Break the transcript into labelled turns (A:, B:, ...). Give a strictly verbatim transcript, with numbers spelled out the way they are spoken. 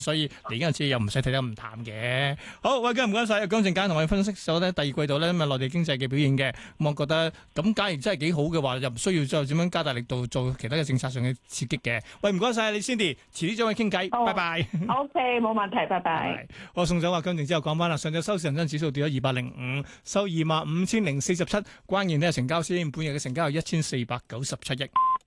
A: 所以嚟緊次又唔使睇得咁淡嘅。好，喂，今日唔該晒姜正佳同我哋分析咗咧第二季度咧咁啊內地經濟嘅表現嘅。咁我覺得咁假如真係幾好嘅話，又唔需要再點樣加大力度做其他嘅政策上嘅刺激嘅。喂，唔該晒你 Cindy，遲啲再揾傾偈，
B: 好
A: 拜拜。
B: OK，冇問題，拜拜。
A: 拜我送走阿姜正之後講翻啦，上晝收市恒生指數跌咗二百零五，收二萬五千零四十七，關鍵呢係成交先，半日嘅成交係一千四百九十七億。